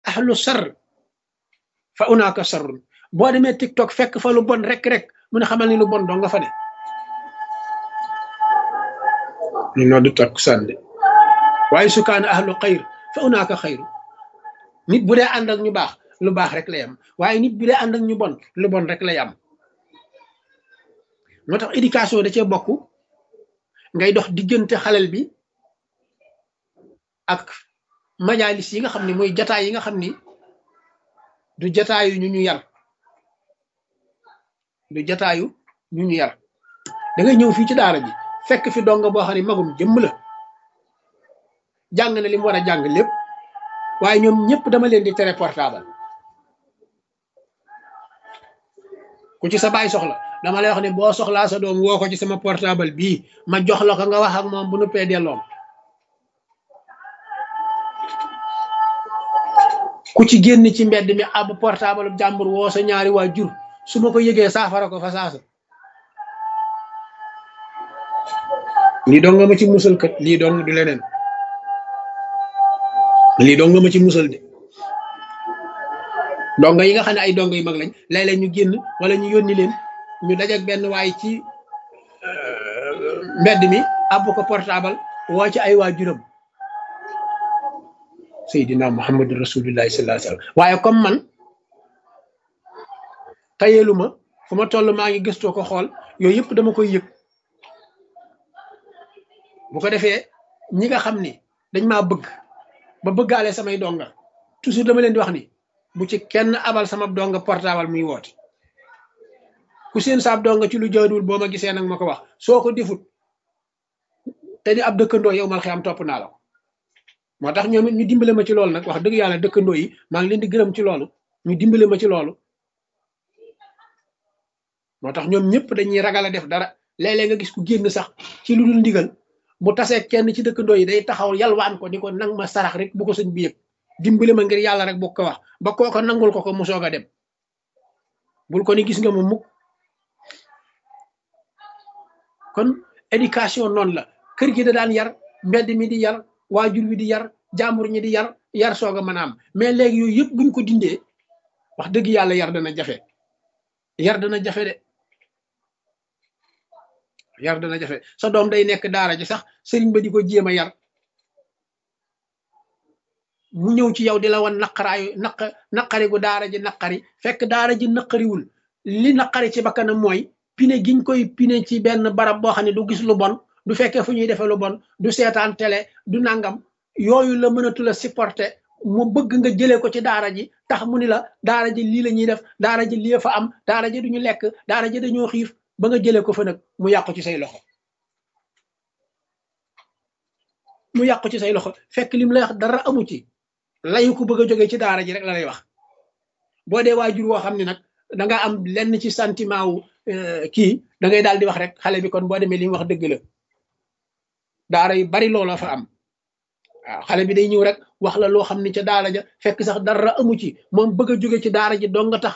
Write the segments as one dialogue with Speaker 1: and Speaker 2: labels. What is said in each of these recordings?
Speaker 1: ahlu sar fa unaaka sarrun boo demee TikTok fekk fa lu bon rek mu ne xamal ni lu bon doo nga fa ne ñu noddu takkusaan de waaye su kaana ahlu xayr fa unaaka xayru nit bu dee ànd ak ñu baax lu baax rek lay am waaye nit bu dee ànd ak ñu bon lu bon rek lay am moo tax éducation da cee bokk ngay dox diggante xalel bi ak majalis yi nga xam ne mooy jataay yi nga xam ni du jataayu ñu ñu yar du jataayu ñu ñu yar da ngay ñëw fii ci daara ji fekk fi donga boo xam ne magum jëmm la jàng na li mu war a jàng lépp waaye ñoom ñëpp dama leen di tere portable ku ci sa baay soxla dama lay wax ne boo soxlaa sa doom woo ko ci sama portable bii ma jox la ko nga wax ak moom bu nuppee delloom ku ci génn ci mbedd mi ab portable jàmbur woo sa ñaari waa jur su ma ko yëgee saafara ko fa saasa lii dong nga ma ci musal kat lii dong du leneen lii dong nga ma ci musal de donga yi nga xam ne ay donga yu mag lañ léeg-léeg ñu génn wala ñu yónni leen ñu dajeek benn waay ci mbedd mi àbb ko portable woo ci ay waajuram Seydina Muhammadu Rasulullahi sallallahu alayhi wasallam waaye comme man tayeelu ma fu ma toll maa ngi gëstoo ko xool yooyu yëpp dama koy yëg bu ko defee ñi nga xam ni dañ maa bëgg ba bëggaale samay donga toujours dama leen di wax ni bu ci kenn abal sama donga portable muy woote ku seen saab donga ci lu jaaduwul boo ma gisee nag ma ko wax soo ko defut te di ab dëkkandoo yow mal xiyam topp naa la ko moo tax ñoom it ñu dimbale ma ci loolu nag wax dëgg yàlla dëkkandoo yi maa ngi leen di gërëm ci loolu ñu dimbale ma ci loolu moo tax ñoom ñëpp dañuy ragal a def dara léeg-léeg nga gis ku génn sax ci lu dul ndigal bu tasee kenn ci dëkkandoo yi day taxaw yalwaan ko ni ko nang ma sarax rek bu ko sëñ bi yëg dimbale ma ngir yàlla rek bu ko wax ba kooko nangul ko mu soog a dem bul ko ni gis nga ma mukk kon éducation noonu la kër gi da daan yar mbedd mi di yar waajur wi di yar jàmbur ñi di yar soog a mën a am mais léegi yooyu yëpp buñ ko dindee wax dëgg yàlla yar dana jafe de yar dana jafe sa doom day nekk daara ji sax sëriñ ba di ko jéem a yar mu ñëw ci yow di la wan naqari gu daara ji naqari fekk daara ji naqariwul li naqari ci bakkanam mooy pine giñ koy pine ci benn barab boo xam ne du gis lu bon du fekkee fu ñuy defee lu bon du seetaan télé du nangam yooyu la mënatu la supporter mu bëgg nga jëlee ko ci daara ji tax mu ni la daara ji lii la ñuy def daara ji lii fa am daara ji duñu lekk daara ji dañoo xiif ba nga jëlee ko fa nag mu yàqu ci say loxo fekk lim lay wax dara amu ci layu ko bëgg a jógee ci daara ji rek la lay wax boo dee waajur woo xam ne nag da nga am lenn ci sentiment wu kii da ngay daal di wax rek xale bi kon boo demee li mu wax dëgg la daara yu bari loola fa am waaw xale bi day ñëw rek wax la loo xam ne ca daara ja fekk sax dara amu ci moom bëgg a jóge ci daara ji dong nga tax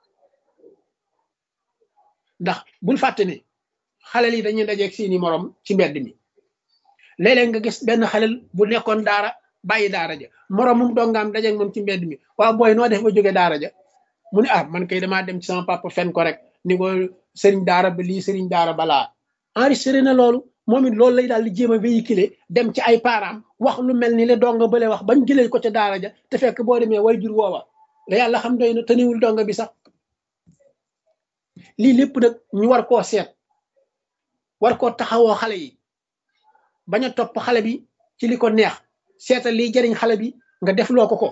Speaker 1: ndax bul fàtte ne xale yi dañuy dajeeg seeni morom ci mbedd mi léeg-léeg nga gis benn xalel bu nekkoon daara bàyyi daara ja moromum dongaam dajeeg moom ci mbedd mi waaw booy noo def ba jóge daara ja mu ne man kay damaa dem ci sama papa fen ko rek ni ko sëriñ daara ba lii sëriñ daara balaa enregistré na loolu moom it loolu lay daal di jéem a véhiculer dem ci ay parents wax lu mel ni le donga bële wax bañ jëlee ko ca daara ja te fekk boo demee way jur woowa la yàlla xam doy na tëniwul donga bi sax lii lépp nag ñu war koo seet war koo taxawoo xale yi bañ a topp xale bi ci li ko neex seetal liy jariñ xale bi nga def loo ko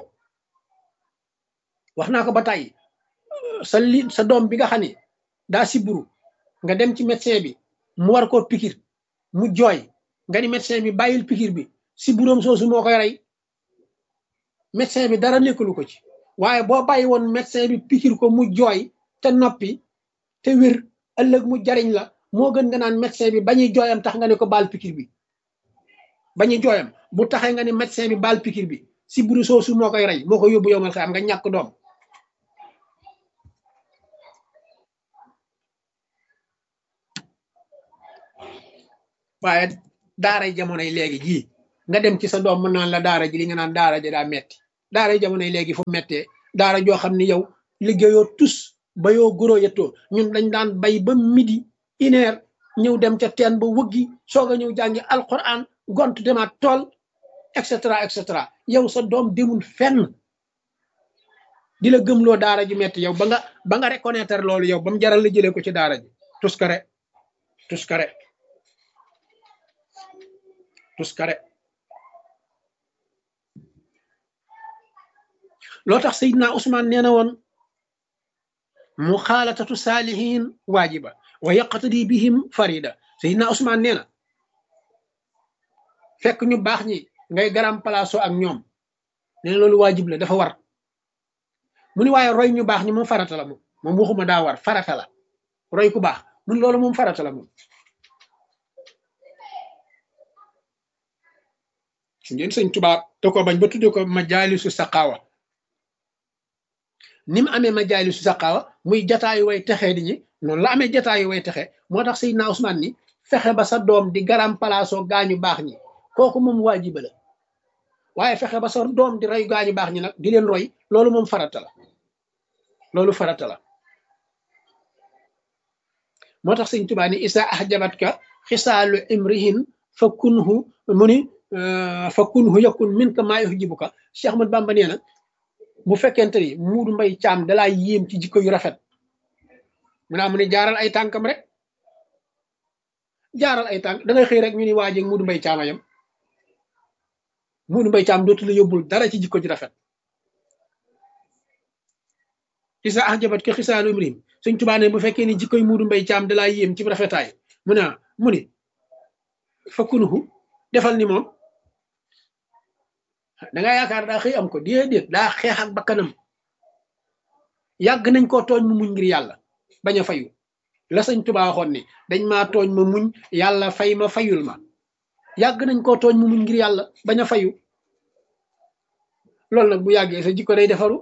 Speaker 1: wax naa ko ba tàyyi sa doom bi nga xam ne daa siburu nga dem ci médecin bi mu war koo pikir mu jooy nga ni médecin bi bàyyil pikir bi siburoom soosu moo koy rey médecin bi dara nekkalu ko ci waaye boo bàyyi woon médecin bi pikir ko mu jooy te noppi te wér ëllëg mu jariñ la moo gën nga naan médecin bi bañuy jooyam tax nga ne ko baal pikir bi bañuy jooyam bu taxee nga ne médecin bi baal pikir bi siburu soosu moo koy rey moo ko yóbbu yomal xam nga ñàkk doom waaye daara jamonoy léegi jii nga dem ci sa doom mën naan la daara ji li nga naan daara ji daa metti daara jamonoy léegi fu mettee daara joo xam ni yow liggéeyoo tus bayoo goro yettoo ñun dañ daan bay ba midi 1 heure ñëw dem ca teen ba wëggi soog a ñëw jàngi alquran gont demaat tool et cetera yow sa doom demul fenn di la gëmloo daara ji metti yow ba nga reconnaître loolu yow ba mu jaral la jëlee ko ci daara ji tuskare loo tax Seydina Ousmane nee na woon muxaalatatu saalihin waajiba wa yaqtadi bihim farida Seydina Ousmane nee na fekk ñu baax ñi ngay garam palaaso ak ñoom nee na loolu waajib la dafa war mu ni waaye roy ñu baax ñi moom farata la moom waxuma daa war farata la roy ku baax mun loolu moom farata la moom ngeen sëñ Tuubaa te ko bañ ba tudde ko majaalisu saqaawa ni mu amee majaalisu saqaawa muy jataayu way texee di ñi noonu la amee jataayu way texe moo tax Seydina Ousmane ni fexe ba sa doom di garam palaaso gaañu baax ñi kooku moom waajiba la waaye fexe ba sa doom di roy gaañu baax ñi nag di leen roy loolu moom farata la moo tax sëñ Tuubaa ni isa ahjabatka xisaalu imrihin fa kunhu mu ni fa kunhu yakun min ka maa yuhjibuka Cheikh Ahmad Bamba nee na bu fekkente ni Muudu Mbay Caam dalaa yéem ci jikko yu rafet mu naa mu ne jaaral ay tànkam rek da ngay xëy rek ñu ni waajeeg Muudu Mbay Caam ayam Muudu Mbay Caam dootu la yóbbul dara ci jikko ju rafet isa ahjabat ka xisaalu imrihim Sëñ Tuubaa ne bu fekkee ni jikkoy Muudu Mbay Caam dalaa yéem ci rafetaay mu ni fakkunhu defal ni moom da nga yaakaar daa xëy am ko déedéet daa xeex ak bakkanam yàgg nañ koo tooñ mu muñ ngir yàlla bañ a fayu la Sëñ Tuubaa waxoon ni dañ maa tooñ ma muñ yàlla fay ma fayul ma yàgg nañ koo tooñ mu muñ ngir yàlla bañ a fayu loolu nag bu yàggee sa jikko day defaru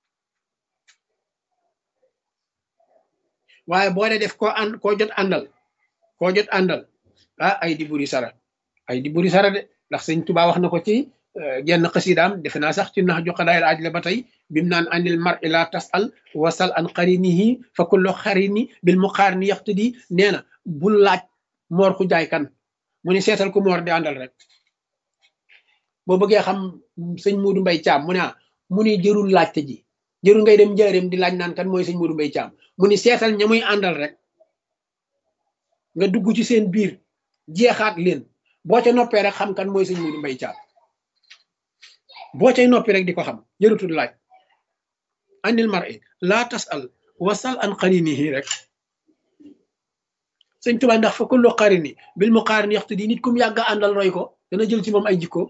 Speaker 1: waaye boo dee def koo jot àndal ay di buri sara de ndax Sëñ Tuubaa wax na ko ci genn xasidaam defe naa sax ci nax ju xadaayil aaj la ba tey bimu naan anil mar'i la tasal wasal an qarinihi fa kullu qarini bil muqarini yaqtadi nee na bul laaj moor ku jaay kan mu ni seetal ku moor di àndal rek boo bëggee xam sëñ Muudu Mbay Caam mu ni jërul laajte ji jërul ngay dem njaareem di laaj naan kan mooy sëñ Muudu Mbay Caam mu ni seetal ña muy àndal rek nga dugg ci seen biir jeexaat leen boo ca noppee rek xam kan mooy sëñ Muudu Mbay Caam boo cay noppi rek di ko xam jërutul laaj anil mar'i laa tasal wasal an qarinihi rek Sëñ Tuubaa ndax fa kullu qarini bil muqarini yaqtadi nit kum yàgg àndal roy ko dana jël ci moom ay jikko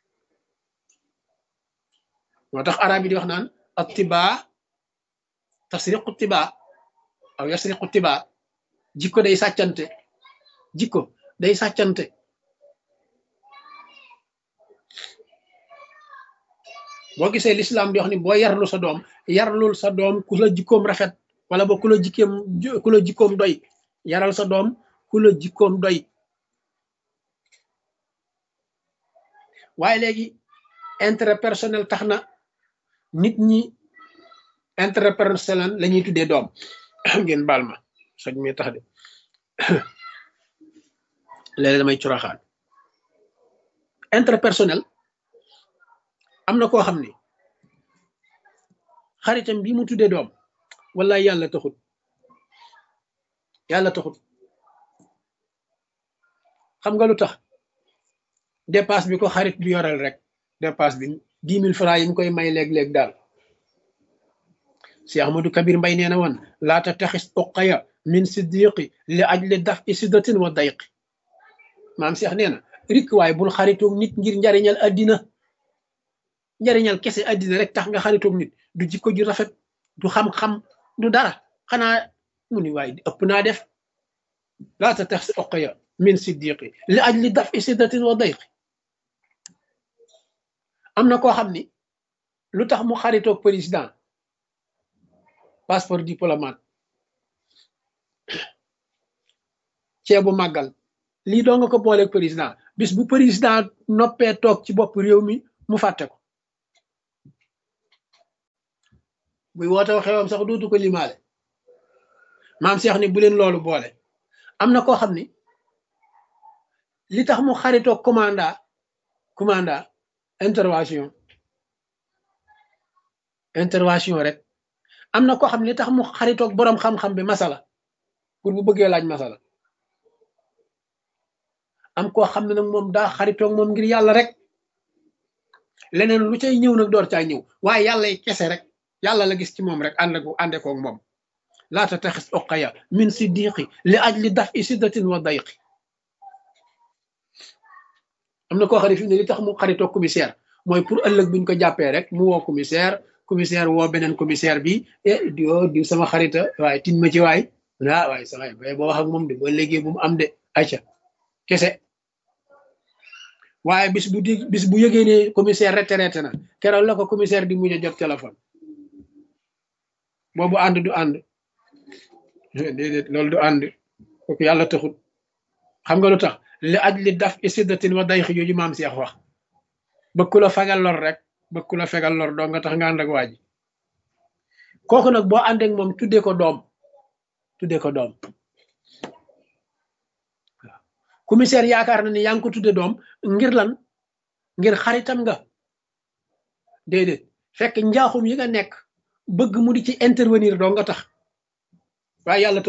Speaker 1: moo tax arab yi di wax naan attibaa tasriqu tibaa aw yasriqu tibaa jikko day sàccante boo gisee lislaam di wax ni boo yarlul sa doom ku la jikkoom rafet wala boo ku la jikkoom doy yaral sa doom ku la jikkoom doy waaye léegi intérêt personnel tax na nit ñi intérêt personnel la ñuy tuddee doom ngeen baal ma soj mi tax de léeg-léeg damay curaxaan intérêt personnel am na koo xam ni xaritam bi mu tuddee doom wallaay yàlla taxut xam nga lu tax dépasse bi ko xarit bi yoreel rek dépasse bi 10 000 francs yi mu koy may léeg-léeg daal Cheikh Ahmadou Kabir Mbay nee na woon laata taxis uqaya min siddiqi li ajli daf i siddatin wa dayqi maam Cheikh nee na rik waaye bul xaritoog nit ngir njariñal addina njariñal kese addina rek tax nga xaritoog nit du jikko ju rafet du xam-xam du dara xanaa mu ni waaye ëpp naa def laata taxis uqaya min siddiqi li ajli daf i siddatin wa dayqi am na koo xam ni lu tax mu xaritoog président passeport diplomate ceebu màggal lii doo nga ko booleeg président bis bu président noppee toog ci bopp réew mi mu fàtte ko buy woote xewam sax dootu ko limaale maam Cheikh ni bu leen loolu boole am na koo xam ni li tax mu xaritoo commanda intervention rek am na koo xam ne li tax mu xaritoog boroom xam-xam bi masala pour bu bëggee laaj masala am koo xam ne nag moom daa xaritoog moom ngir yàlla rek leneen lu cay ñëw nag door caa ñëw waaye yàlla yi kese rek yàlla la gis ci moom rek ànde koog moom laata taxis oqaya min siddiqi li ajli daf i siddatin wa dayqi am na koo xam ne fi ne li tax mu xaritoog commissaire mooy pour ëllëg buñ ko jàppee rek mu woo commissaire woo beneen commissaire bi diw sama xarita waaye tin ma ci waay waaye sama bay boo wax ak moom de ba léegi bu mu am de ayca kese waaye bis bu yëgee ne commissaire retraité na keroog la ko commissaire di mujj a jot téléphone boobu ànd du ànd déedéet loolu du ànd kooku yàlla taxut xam nga lu tax li aj li daf isiddatin wa dayxi jooju maam Seex wax bëgg ku la fegal lor rek bëgg ku la fegal lor doo nga tax nga ànd ak waa ji kooku nag boo àndeek moom tuddee ko doom waaw commissaire yaakaar na ni yaa ngi ko tudde doom ngir lan ngir xaritam nga déedéet fekk njaaxum yi nga nekk bëgg mu di ci intervenir doo nga tax waaye yàlla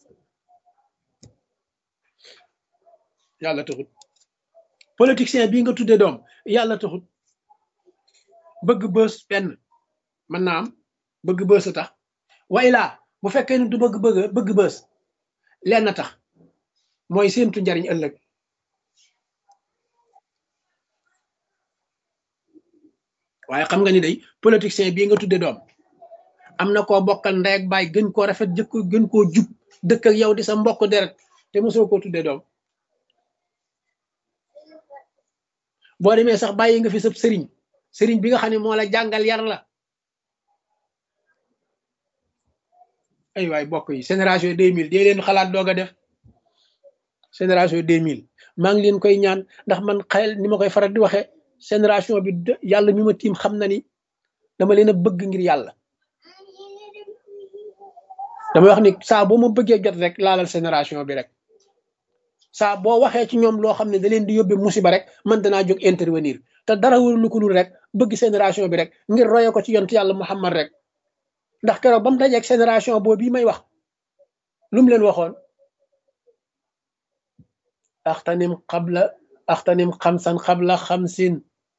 Speaker 1: taxut politicien bii nga tudde doom yàlla taxut bëgg bës benn mën naa am bëgg bës a tax way laa bu fekkee ni du bëgg bës lenn tax mooy séentu njariñ ëllëg waaye xam nga ni day politicien bii nga tudde doom am na koo bokkal ndey ak baay gën koo rafet gën koo jub dëkk ak yow di sa mbokk deret te mosoo koo tudde doom boo demee sax bàyyi nga fi sab sëriñ bi nga xam ne moo la jàngal yar la ay waay bokk yi génération 2000 dee leen xalaat doog a def génération 2000 maa ngi leen koy ñaan ndax man xel ni ma koy faral di waxee génération bi yàlla mi ma tiim xam na ni dama leen a bëgg ngir yàlla damay wax ni saa boo ma bëggee jot rek laalal génération bi rek saa boo waxee ci ñoom loo xam ne da leen di yóbbee musiba rek man danaa jóg intervenir te dara wul lu ko dul rek bëgg génération bi rek ngir roye ko ci yontu yàlla Muhammad rek ndax keroog ba mu dajeeg génération boobu bii may wax lu mu leen waxoon axtanim xamsan xabla xamsin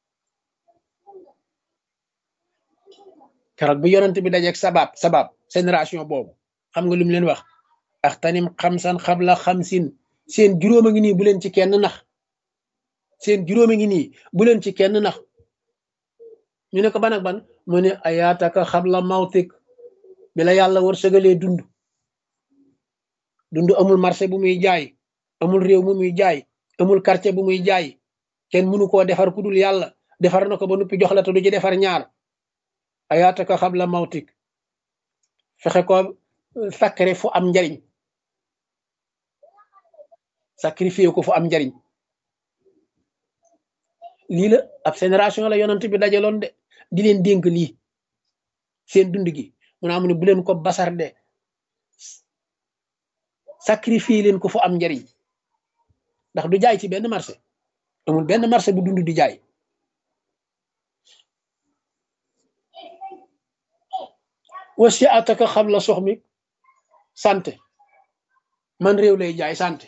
Speaker 1: keroog bu yonent bi dajeeg sabab génération boobu xam nga lu mu leen wax axtanim xamsan xabla xamsin seen juróoma ngi nii bu leen ci kenn nax seen juróoma ngi nii bu leen ci kenn nax ñu ne ko ban ak ban mu ne ayaataka xabla mawtik bi la yàlla war sëgalee dund amul marché bu muy jaay amul réew mu muy jaay amul quartier bu muy jaay kenn mënu koo defar ku dul yàlla defar na ko ba noppi jox la te du ci defar ñaar ayaataka xabla mawtik fexe ko sacré fu am njariñ sacrifié ko fu am njariñ lii la ab génération la yonent bi dajaloon de di leen dénk lii seen dund gi mun naa mu ne bu leen ko basarde sacrifié leen ko fu am njariñ ndax du jaay ci benn marché amul benn marché bu dund di jaay wasi ataka xam la sox mi santé man réew lay jaay santé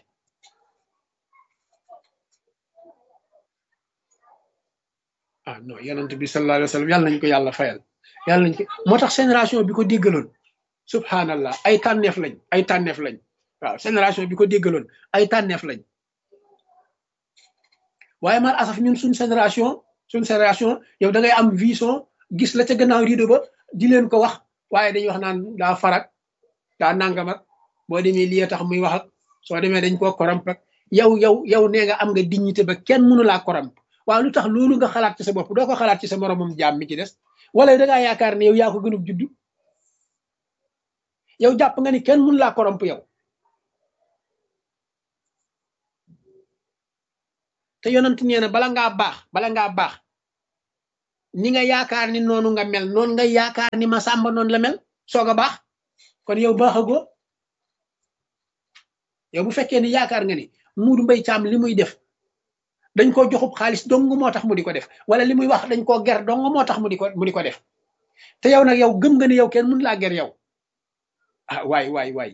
Speaker 1: non yonent bi sallallahu alayhi wa sallam yàlla nañ ko yàlla fayal yàlla nañ ko moo tax génération bi ko déggaloon subhanallah ay tànneef lañ waaw génération bi ko déggaloon ay tànneef lañ waaye mal asaf ñun suñ génération yow da ngay am vision gis la ca gannaaw rido ba di leen ko wax waaye dañuy wax naan daa farak daa nangam ak boo demee lii tax muy wax ak soo demee dañ koo koromp ak yow nee nga am nga dignité ba kenn mënu laa koromp waaw lu tax loolu nga xalaat ci sa bopp doo ko xalaat ci sa moromam jaam mi ci des wala da ngaa yaakaar ne yow yaa ko gënub juddu yow jàpp nga ni kenn mënu laa koromp yow te yonent nee na bala ngaa baax ni nga yaakaar ni noonu nga mel noonu nga yaakaar ni ma sàmba noonu la mel soog a baax kon yow baaxagoo yow bu fekkee ni yaakaar nga ni Muudu Mbay Caam li muy def dañ koo joxub xaalis dong moo tax mu di ko def wala li muy wax dañ koo ger dong moo tax mu di ko def te yow nag yow gëm nga ni yow kenn mun laa ger yow ah waay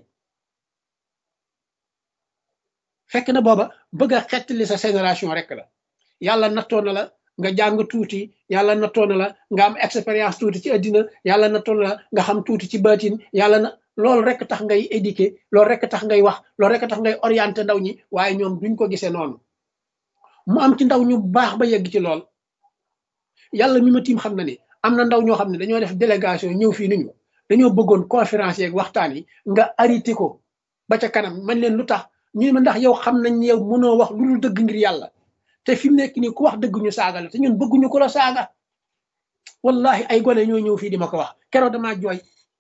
Speaker 1: fekk na booba bëgg a xettali sa génération rek la yàlla nattoo na la nga jàng tuuti yàlla nattoo na la nga am expérience tuuti ci addina yàlla nattoo na la nga xam tuuti ci baatin yàlla na loolu rek tax ngay éduquer loolu rek tax ngay wax loolu rek tax ngay orienter ndaw ñi waaye ñoom duñ ko gisee noonu mu am ci ndaw ñu baax ba yegg ci lool yàlla mi ma tiim xam na ni am na ndaw ñoo xam ne dañoo def délégation ñëw fii ni ñu dañoo bëggoon conférence yeeg waxtaan yi nga arrêté ko ba ca kanam man leen lu tax ñu ma ndax yow xam nañ ni yow mënoo wax lu dul dëgg ngir yàlla te fi mu nekk nii ku wax dëgg ñu saaga la te ñun bëgguñu ko la saaga wallahi ay gone ñoo ñëw fii di ma ko wax keroog damaa jooy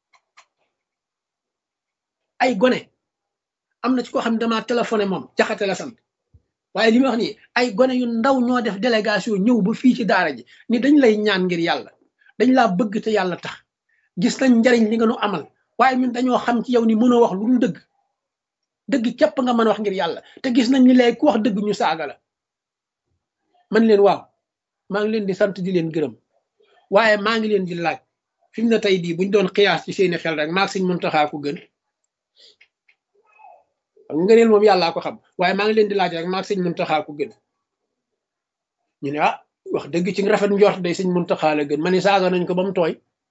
Speaker 1: ay gone am na ci koo xam ne damaa téléphoné moom jaxate la sant waaye li ma wax nii ay gone yu ndaw ñoo def délégation ñëw ba fii ci daara ji ni dañ lay ñaan ngir yàlla dañ laa bëgg te yàlla tax gis nañ njariñ li nga nu amal waaye ñun dañoo xam ci yow ni mënoo wax lu dul dëgg dëgg képp nga mën a wax ngir yàlla te gis nañ ni lay ku wax dëgg ñu saaga la man leen waaw maa ngi leen di sant di leen gërëm waaye maa ngi leen di laaj fi mu ne tey bii buñ doon xiyaas ci seeni xel rek maag Sëñ Muntaxaa ko gën ngëneel moom yàllaa ko xam waaye maa ngi leen di laaj rek maag Sëñ Muntaxaa ko gën ñu ne ah wax dëgg ci rafet njort day Sëñ Muntaxaa la gën ma ni saaga nañ ko ba mu tooy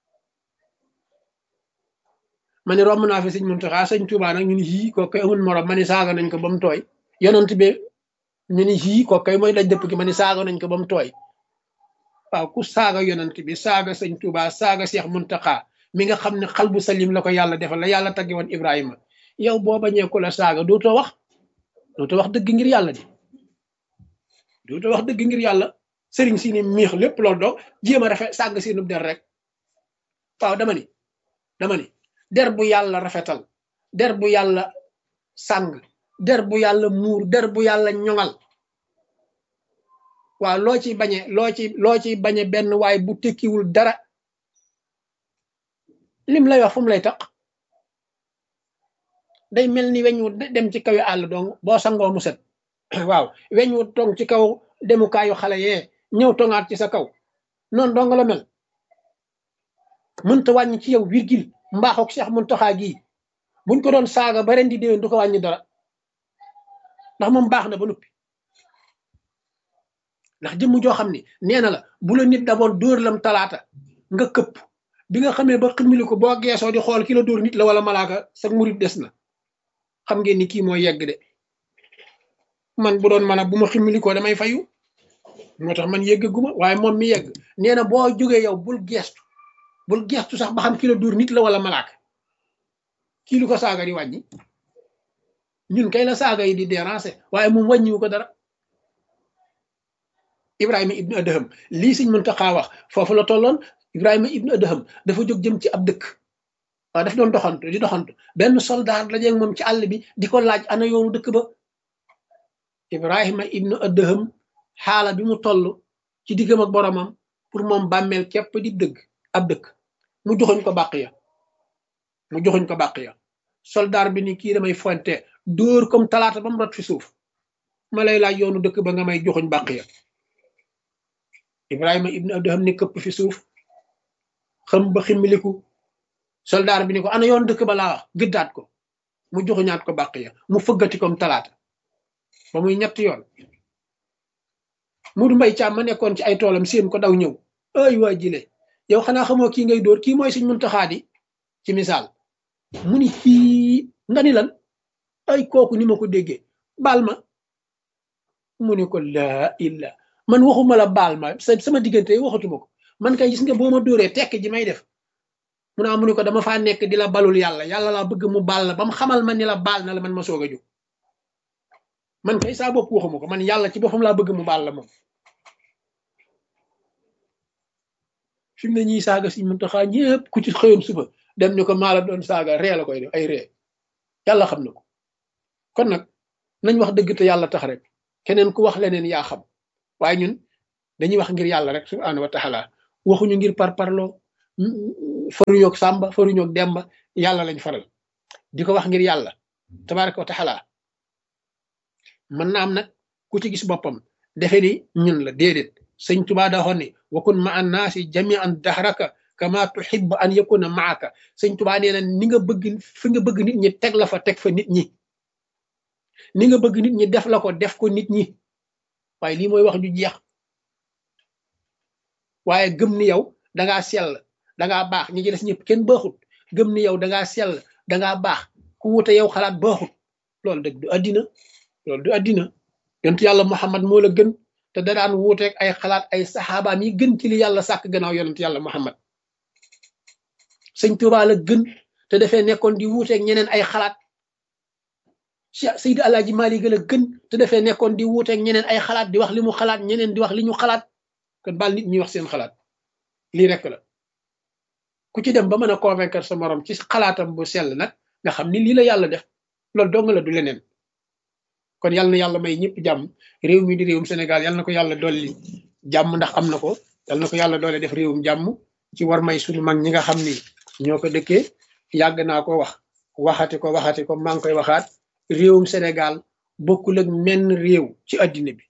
Speaker 1: ma ni romb naa fi Sëñ Muntaxaa Sëñ Tuubaa nag ñu ni yii ko koy amul morom ma ni saaga nañ ko ba mu tooy yonent bi ñu ni yii ko koy mooy daj dëpp gi ma ni saaga nañ ko ba mu tooy waaw ku saaga yonent bi saaga Sëñ Tuubaa saaga Seex Muntaxaa mi nga xam ne xal bu salim la ko yàlla defal la yàlla tagge woon Ibrahima yow boo bañee ku la saaga dootoo wax dëgg ngir yàlla di dootoo wax dëgg ngir yàlla sëriñ si ni miix lépp loolu doo jéem a rafet sàgg seenub der rek waaw dama ni der bu yàlla rafetal der bu yàlla sàng der bu yàlla muur der bu yàlla ñoŋal waaw loo ci bañe benn waaye bu tekkiwul dara lim lay wax fu mu lay taq day mel ni weñ wu dem ci kaw àll dong boo sangoo mu set waaw weñ wu tong ci kaw demukaayu xale yee ñëw tongaat ci sa kaw noonu dong la mel mënta wàññi ci yow virgule mbaaxook Seex Muntaxaa gii buñ ko doon saaga ba ren di déwén du ko wàññi dara ndax moom baax na ba noppi ndax jëmm joo xam ne nee na la bu la nit d'abord dóor lam talaata nga këpp bi nga xamee ba ximili ko boo geesoo di xool ki la dóor nit la wala malaaka sa murit des na xam ngeen ni kii mooy yegg de man bu doon mën a bu ma ximili ko damay fayu moo tax man yeggaguma waaye moom mi yegg nee na boo jógee yow bul geestu sax ba xam ki la dóor nit la wala malaaka kii lu ko saaga di wàññi ñun kay la saaga yi di déranger waaye moom wàññiwu ko dara Ibrahima ibnu Adham lii Sëñ Muntaxaa wax foofu la tolloon Ibrahima ibnu Adham dafa jóg jëm ci ab dëkk waaw daf doon doxantu benn soldat la jeeg moom ci àll bi di ko laaj ana yoonu dëkk ba Ibrahima ibnu Adham xaala bi mu toll ci diggam ak boromam pour moom bàmmeel képp di dëgg ab dëkk mu joxoñ ko bàq ya soldat bi ni kii damay fonte dóor comme talaata ba mu rot fi suuf ma lay laaj yoonu dëkk ba nga may joxoñ bàq ya Ibrahima ibnu Adham ne këpp fi suuf xam ba ximmiliku soldaar bi ni ko ana yoon dëkk ba laa wax gëddaat ko mu joxuñaat ko bàq ya mu fëggati comme talaata ba muy ñetti yoon Muudu Mbay Caam ma nekkoon ci ay toolam seen ko daw ñëw ay waa jile yow xanaa xamoo kii ngay dóor kii mooy Sëñ Muntaxaa di ci misaal mu ni kii nga ni lan ay kooku ni ma ko déggee baal ma mu ni ko laa illa man waxuma la baal ma sama diggante waxatuma ko man kay gis nga boo ma dóoree tekk ji may def mu naa mu ni ko dama faa nekk di la balul yàlla laa bëgg mu baal la ba mu xamal ma ni la baal na la man ma soog a jóg man kay saa bopp waxuma ko man yàlla ci boppam laa bëgg mu baal la moom fi mu ne ñuy saaga Sëñ Muntaxaa ñëpp ku ci xëyoon suba dem ni ko maa la doon saaga ree la koy def ay ree yàlla xam na ko kon nag nañ wax dëgg te yàlla tax rek keneen ku wax leneen yaa xam waaye ñun dañuy wax ngir yàlla rek subhaanahu wa taala waxuñu ngir parparloo faruñoog sàmba faruñoog demba yàlla lañ faral di ko wax ngir yàlla tabaraka wa taala mën na am nag ku ci gis boppam defe ni ñun la déedéet sëñ Tuubaa da waxoon ni wakun ma an naasi jamian dahraka kama tuhibbu an yakuna maaka sëñ Tuubaa nee na ni nga bëgg fi nga bëgg nit ñi teg la fa teg fa nit ñi ni nga bëgg nit ñi def la ko def ko nit ñi waaye lii mooy wax ju jeex waaye gëm ni yow dangaa sell dangaa baax ñi ci des ñëpp kenn baaxut gëm ni yow dangaa sell dangaa baax ku wute yow xalaat baaxut loolu dëgg du addina loolu du addina yontu yàlla Muhammad moo la gën te da daan wuuteeg ay xalaat ay saxaabaam yi gën ci li yàlla sàkk gannaaw yonent yàlla Muhammad sëñ Tuubaa la gën te dafee nekkoon di wuuteeg ñeneen ay xalaat Cheikh Seydi Alaaji Maalik la gën te dafee nekkoon di wuuteeg ñeneen ay xalaat di wax li mu xalaat ñeneen di wax li ñu xalaat kon baal nit ñi wax seen xalaat lii rek la ku ci dem ba mën a convaincre sa morom ci xalaatam bu sell nag nga xam ni lii la yàlla def loolu dong la du leneen kon yàlla na yàlla may ñëpp jàmm réew mi di réewum Sénégal yàlla na ko yàlla dolli jàmm ndax am na ko yàlla na ko yàlla doole def réewum jàmm ci war may suñu mag ñi nga xam ni ñoo ko dëkkee yàgg naa ko wax waxati ko maa ngi koy waxaat réewum Sénégal bokkul ak menn réew ci addina bi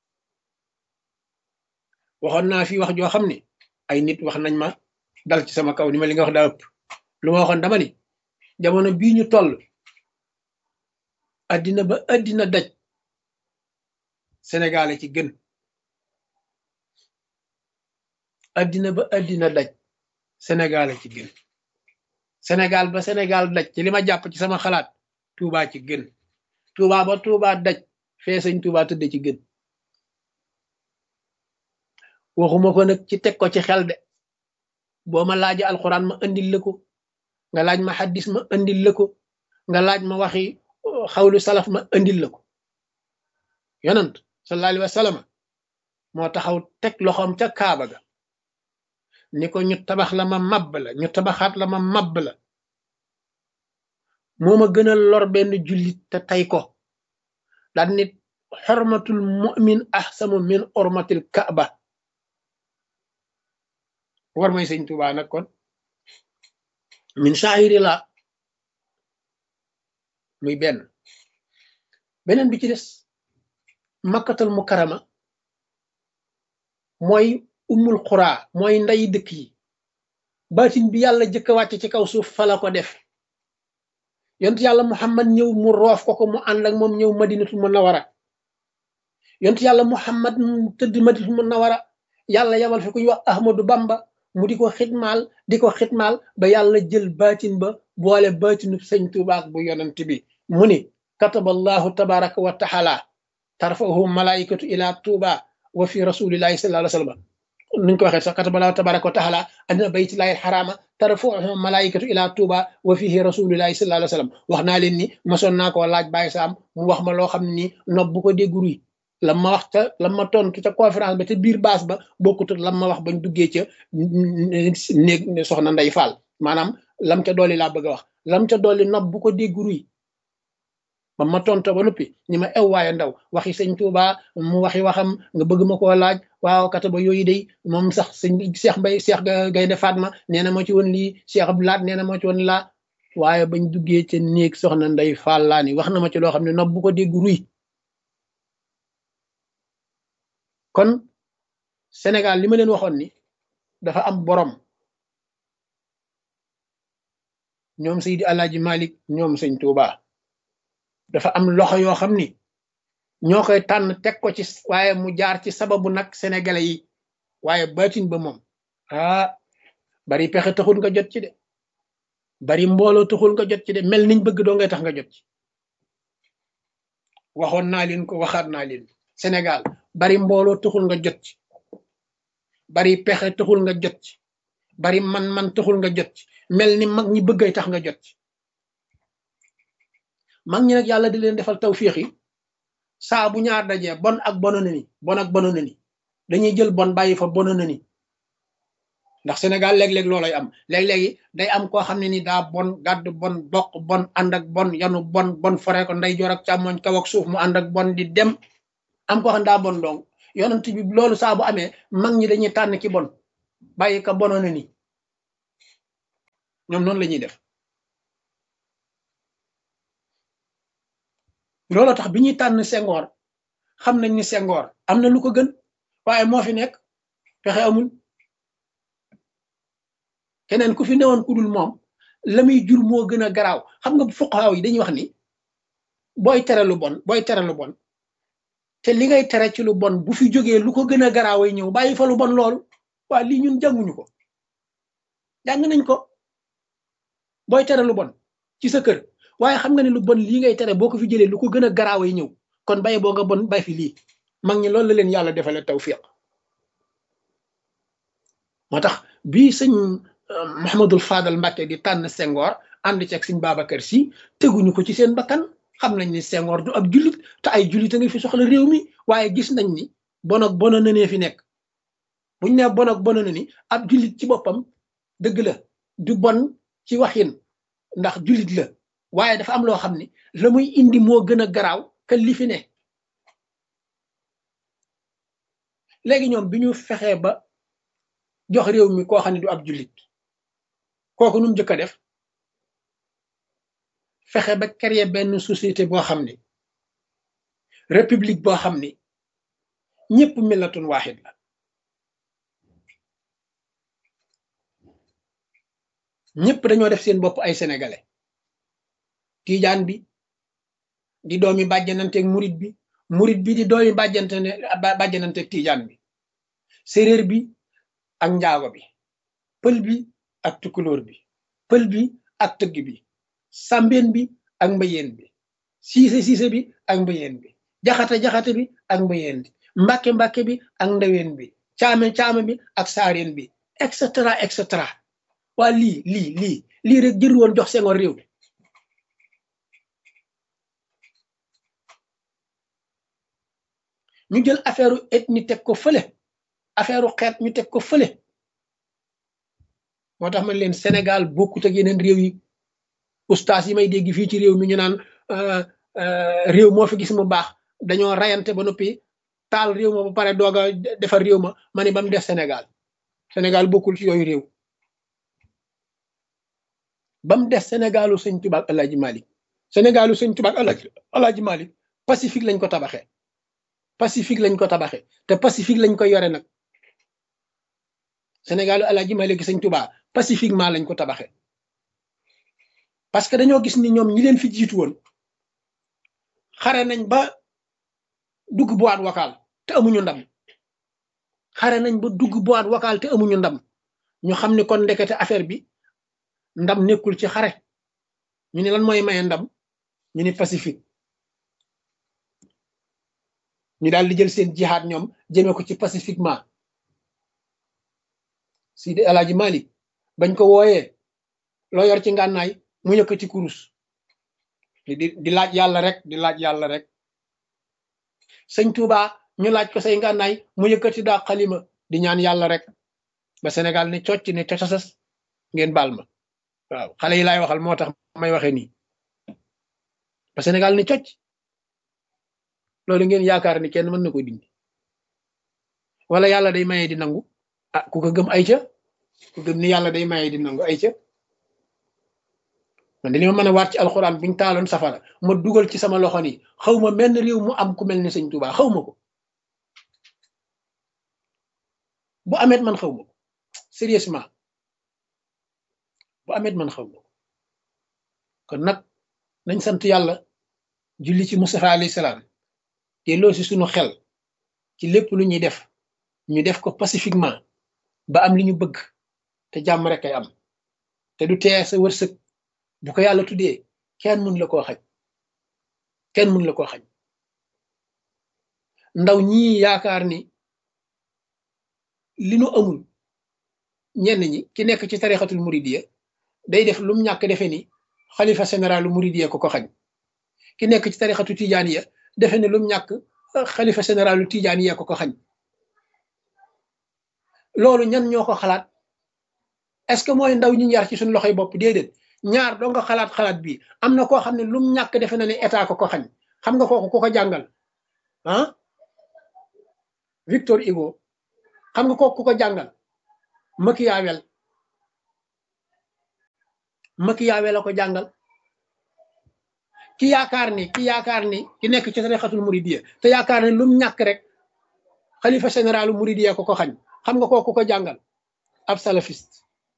Speaker 1: waxoon naa fi wax joo xam ni ay nit wax nañ ma dal ci sama kaw ni ma li nga wax daa ëpp lu ma waxoon dama ni jamono bii ñu toll addina ba addina daj Sénégal ci gën addina ba addina daj Sénégal ci gën Sénégal ba Sénégal daj ci li ma jàpp ci sama xalaat Touba ci gën Touba ba Touba daj fee sëñ Touba tëdd ci gën waxuma ko nag ci teg ko ci xel de boo ma laaja alxuraan ma andil la ko nga laaj ma xaddis ma andil la ko nga laaj ma waxi xawlu salaf ma andil la ko yonant sallallahu alayhi wa sallam moo taxaw teg loxoom ca Kaaba ga ni ko ñu tabax la ma mabb la ñu tabaxaat la ma mabb la moo ma gën a lor benn jullit te tey ko daan nit xormatul mu'min ahsanu min ormatil Kaaba war may sëñ Tuubaa nag kon min sha'iri la muy beneen bi ci des makkatal mukarrama mooy ummul xuraa mooy nday dëkk yi baatin bi yàlla jëkk a wàcc ci kaw suuf fa la ko def yontu yàlla Muhammad ñëw mu roof ko mu ànd ak moom ñëw madinatul munawwara yontu yàlla Muhammad tëdd madinatul munawwara yàlla yabal fi ku ñu wax Ahmadu Bamba mu di ko xitmaal ba yàlla jël baatin ba boole baatinu sëñ Tuubaa bu yonent bi mu ni kataballahu tabaraka wa taala tarfahu malaikatu ila Tuuba wa fi rasulillahi sallallahu alayhi wa sallam nuñ ko waxee sax kataballahu tabaraka wa taala anna baytillahi alxarama tarfahu malaikatu ila Tuuba wa fihi rasulillahi sallallahu alayhi wa sallam wax naa leen ni mosoon naa koo laaj Baye Sam mu wax ma loo xam ne nii nopp bu ko déggu ruy lam ma wax ca lam ma tontu ca conférence ba te biir baas ba bokkut ak lam ma wax bañ duggee ca néeg soxna Ndey Fall maanaam lam ca dolli laa bëgg a wax lam ca dolli nopp bu ko déggu ruy ba ma tonto ba noppi ñi ma ew waaye ndaw waxi sëñ Tuuba mu waxi waxam nga bëgg ma koo laaj waaw kata ba yooyu day moom sax sëñ Cheikh Mbay Cheikh Gaynde Fatma nee na moo ci woon lii Cheikh Abdoulaat nee na moo ci woon laa waaye bañ duggee ca néeg soxna Ndey Fall laa ni wax na ma ci loo xam ne nopp bu ko déggu ruy kon Sénégal li ma leen waxoon ni dafa am borom ñoom Seydi Alaaji Malik ñoom sëñ Tuuba dafa am loxo yoo xam ni ñoo koy tànn teg ko ci waaye mu jaar ci sababu nag sénégalais yi waaye baatin ba moom bari pexe taxul nga jot ci de bari mbooloo taxul nga jot ci de mel niñ bëgg doo ngay tax nga jot ci waxoon naa leen ko waxaat naa leen Sénégal bari mbooloo taxul nga jot ci bari pexe taxul nga jot ci bari man taxul nga jot ci mel ni mag ñi bëggay tax nga jot ci mag ñi nag yàlla di leen defal tawfiix yi saa bu ñaar dajee bon ak bono na ni bon ak bono na ni dañuy jël bon bàyyi fa bono na ni ndax Sénégal léeg-léeg loolay am léeg-léegi day am koo xam ne ni daa bon gàdd bon bokk bon ànd ak bon yanu bon fore ko nday joor ak càmmoñ kaw ak suuf mu ànd ak bon di dem am koo xam ne daa bon dong yonent bi loolu saa bu amee mag ñi dañuy tànn ki bon bàyyi ka bono na ni ñoom noonu la ñuy def looloo tax bi ñuy tànn Senghor xam nañ ni Senghor am na lu ko gën waaye moo fi nekk pexe amul keneen ku fi newoon ku dul moom la muy jur moo gën a garaaw xam nga fuqahaa yi dañuy wax ni booy tere lu bon te li ngay tere ci lu bon bu fi jógee lu ko gën a garaaw ay ñëw bàyyi fa lu bon loolu waa lii ñun jànguñu ko jàng nañ ko booy tere lu bon ci sa kër waaye xam nga ne lu bon lii ngay tere boo ko fi jëlee lu ko gën a garaaw ay ñëw kon bàyyi boo nga bon bàyyi fi lii mag ñi loolu la leen yàlla defale tawfiq moo tax bii sëñ Mouhamadul Fadal Mbacke di tànn Senghor ànd ci ak sëñ Babacar Si teguñu ko ci seen bakkan xam nañ ni Senghor du ab jullit te ay jullit a ngi fi soxla réew mi waaye gis nañ ni bon ak bona nanee fi nekk buñ ne bon ak bona na ni ab jullit ci boppam dëgg la du bon ci waxin ndax jullit la waaye dafa am loo xam ni la muy indi moo gën a garaaw que li fi ne léegi ñoom bi ñu fexee ba jox réew mi koo xam ne du ab jullit kooku nu mu njëkk a def fexe ba créer benn société boo xam ni république boo xam ni ñëpp millatun waaxid la ñëpp dañoo def seen bopp ay sénégalais tiijaan bi di doomi bàjjananteeg murit bi di doomi bàjjananteeg tiijaan bi séréer bi ak njaago bi pël bi ak tukulóor bi pël bi ak tëgg bi sàmbeen bi ak mbayeen bi siise bi ak mbayeen bi jaxate bi ak mbayeen bi mbàkke bi ak ndaween bi caame bi ak saareen bi et cetera waa lii rek jër woon jox Senghor réew mi ñu jël affaire ethnie teg ko fële affaire xeet ñu teg ko fële moo tax man leen Sénégal bokkut ak yeneen réew yi ustaas yi may dégg fii ci réew mi ñu naan réew moo fi gis mu baax dañoo rayante ba noppi taal réew ma ba pare doog a defar réew ma ne ba mu def Sénégal bokkul ci yooyu réew ba mu def Sénégalu sëñ Tuubaa ak Alaaji Malik Sénégalu sëñ Tuubaa ak Alaaji Malik Pacifique lañ ko tabaxee te Pacifique lañ koy yore nag Sénégalu Alaaji Malik sëñ Tuubaa pacifiquement lañ ko tabaxee parce que dañoo gis ni ñoom ñi leen fi jiitu woon xare nañ ba dugg boîte vocale te amuñu ndam ñu xam ne kon ndekete affaire bi ndam nekkul ci xare ñu ne lan mooy maye ndam ñu ni pacifique ñu daal di jël seen jihaad ñoom jëmee ko ci pacifiquement Sidi Alaaji Malik bañ ko wooyee loo yor ci ngànnaay mu yëkkati kurus di laaj yàlla rek sëñ Touba ñu laaj ko say ngànnaay mu yëkkati daa xalima di ñaan yàlla rek ba Sénégal ne cocc ne cocasas ngeen baal ma waaw xale yi laay waxal moo tax may waxee nii ba Sénégal ne cocc loolu ngeen yaakaar ni kenn mën na ko dindi wala yàlla day maye di nangu ah ku ko gëm ay ca ku gëm ni yàlla day maye di nangu ay ca man dañoo mën a waat ci alxuraan buñ taaloon safara ma dugal ci sama loxo ni xaw ma menn réew mu am ku mel ni sëñ Touba xaw ma ko bu amet man xaw ma ko sérieusement bu amet man xaw ma ko kon nag nañ sant yàlla julli ci Mustafa alayhi salaam te loo si suñu xel ci lépp lu ñuy def ñu def ko pacifiquement ba am li ñu bëgg te jàmm rek ay am te du tee sa wërsëg bu ko yàlla tuddee kenn mun la koo xañ ndaw ñi yaakaar ni li nu amul ñenn ñi ki nekk ci tarixatul muridiya day def lum ñàkk defe ni xalifa généralu muridiya ko xañ ki nekk ci tarixatu tijaaniya defe ne lum ñàkk xalifa généralu tijaaniya ko xañ loolu ñan ñoo ko xalaat est-ce que mooy ndaw ñi yar ci suñu loxoy bopp déedéet ñaar doo nga xalaat bi am na koo xam ne lum ñàkk defe na ne état ko xañ xam nga kooku ku ko jàngal ah Victor Hugo xam nga kooku ku ko jàngal Machiavel la ko jàngal. ki yaakaar ni ki nekk ci tarixatul muridiyya te yaakaar ni lum ñàkk rek xalifa généralu muridiyya ko xañ, xam nga kooku ko jàngal ab salafiste.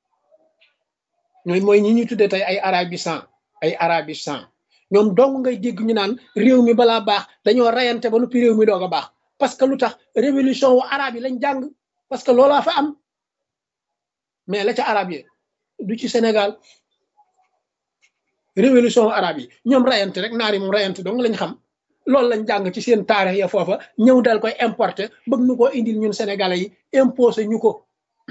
Speaker 1: mooy ñi ñuy tuddee tey ay arabisant ñoom dong ngay dégg ñu naan réew mi balaa baax dañoo rayante ba noppi réew mi doog a baax, parce que lu tax révolution wu arabe yi lañ jàng, parce que loolaa fa am. mais la ca arabe yi du ci Sénégal. révolution arabe yi ñoom rayante rek, naari moom rayante dong lañ xam, loolu lañ jàng ci seen taarix ya foofa, ñëw dal koy importer bëgg nu koo indil ñun sénégalais yi imposé ñu ko.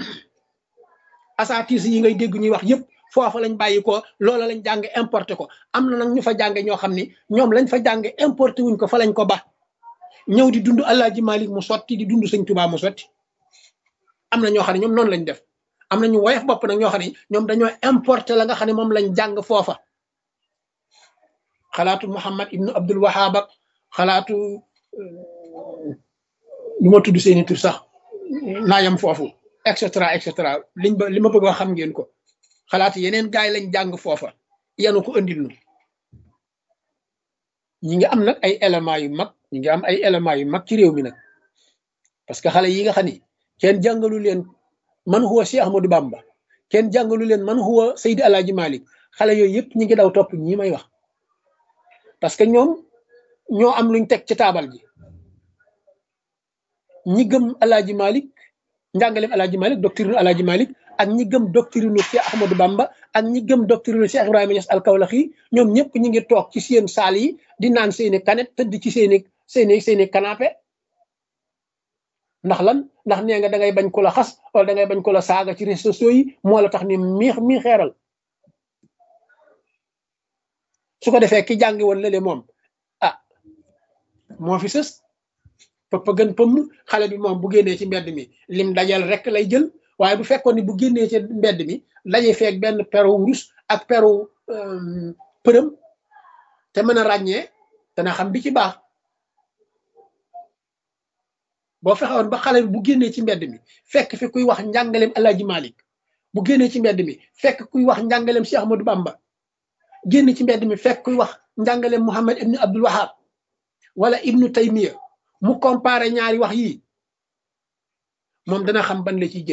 Speaker 1: asatis yi ngay dégg ñuy wax yëpp foofa lañ bàyyi ko, loola lañ jàng importé ko. am na nag ñu fa jànge ñoo xam ni ñoom lañ fa jàng importé wuñ ko, fa lañ ko ba ñëw di dund Alaaji Malik mu sotti, di dund Sëñ Tuubaa mu sotti. am na ñoo xam ne ñoom noonu lañ def. am na ñu woyof bopp nag ñoo xam ne ñoom dañoo importé la nga xam ne moom lañ jàng foofa. xalaatu Muhammad ibnu Abdul Wahab ak xalaatu lu ma tudd seeni tur sax naayam foofu, et cetera li ma bëgg wax xam ngeen ko. xalaatu yeneen gaay lañ jàng foofa yanu ko andil nu. ñi ngi am nag ay éléments yu mag, ñi ngi am ay éléments yu mag ci réew mi nag, parce que xale yi nga xam ni kenn jàngalu leen man huwa Cheikh Ahmadou Bamba, kenn jàngalu leen man huwa Seydi Alaaji Malik, xale yooyu yëpp ñi ngi daw topp ñi may wax, parce que ñoom ñoo am luñ teg ci taabal ji. ñi gëm Alaaji Malik, njàngaleem Alaaji Malik, doctrine Alaaji Malik, ak ñi gëm doctrine Cheikh Ahmadou Bamba, ak ñi gëm doctrine Cheikh Ibrahima Niass al-Kawlaxi, ñoom ñëpp ñi ngi toog ci seen saal yi di naan seeni kanet, tëdd ci seeni canapé. ndax lan? ndax nee nga da ngay bañ ko la xas wala da ngay bañ ko la saaga ci réseaux sociaux yi, moo la tax ni mi xeeral. su ko defee ki jàngi woon lële moom moo fi sës pëpp gën pëmm. xale bi moom bu génnee ci mbedd mi lim dajal rek lay jël, waaye bu fekkoon ni bu génnee ci mbedd mi daje feeg benn peru wurus ak peru përëm te mën a ràññee, dana xam bi ci baax. boo fexewoon ba xale bi bu génnee ci mbedd mi fekk fi kuy wax njàngaleem Alaaji Malik, bu génnee ci mbedd mi fekk kuy wax njàngaleem Cheikh Ahmadou Bamba, génn ci mbedd mi fekk kuy wax njàngaleem Muhammad ibnu Abdul Wahab wala ibnu Taymiya, mu comparé ñaari wax yii, moom dana xam ban la ciy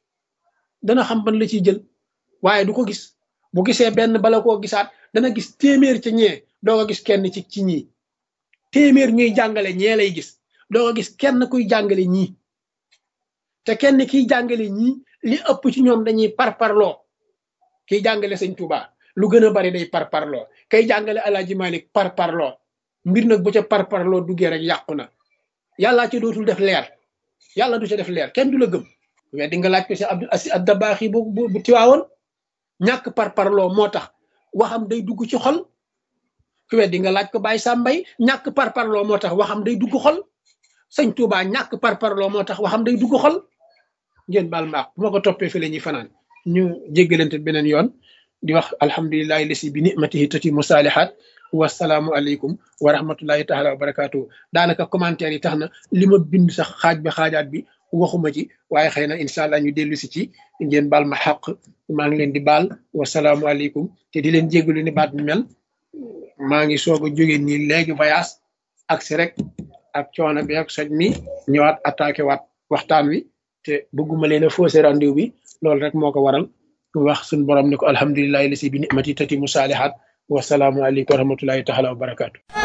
Speaker 1: jël. waaye du ko gis. bu gisee benn bala koo gisaat dana gis téeméer ci ñee, doo ko gis kenn ci ñii. téeméer ñuy jàngale ñee lay gis, doo ko gis kenn kuy jàngale ñii. te kenn kiy jàngale ñii li ëpp ci ñoom dañuy parparloo. kiy jàngale Sëñ Tuubaa lu gën a bari day parparloo, kay jàngale Alaaji Malik parparloo. mbir nag bu ca parparloo duggee rek yàqu na. yàllaa ca dootul def leer, yàlla du ca def leer, kenn du la gëm. mais di nga laaj ko si Abdul Aziz Ad-Dabaaxi bu Tiwaawoon, ñàkk parparloo moo tax waxam day dugg ci xol. ku weddi nga laaj ko Baye Sambay, ñàkk parparloo moo tax waxam day dugg xol. Sëñ Tuubaa ñàkk parparloo moo tax waxam day dugg xol. ngeen baal ma bu ma ko toppee fi la ñuy fanaan. ñu jéggalante beneen yoon di wax alhamdulillahi lasi bi ni'matihi tatimu saalihaat. wasalaamu aleykum wa rahmatullahi taala wa barakaatu. daanaka commentaire yi tax na li ma bind sax xaajaat bi waxuma ci, waaye xëy na incha allah ñu dellu si ci. ngeen baal ma xaq, maa ngi leen di baal. wasalaamu aleykum te di leen jéggalu ni baat bi mel. maa ngi soog a jóge nii léegi voyage ak si rek ak coono bi ak soj mi ñëwaat attaqué waat waxtaan wi te bëgguma leen a faussé rendez-vous bi. loolu rek moo ko waral wax suñu borom ne ko alhamdulillahi lasi bi ni'mati tatimu saalihaat. wasalaamu aleykum wa rahmatullahi taala wa barakaatu.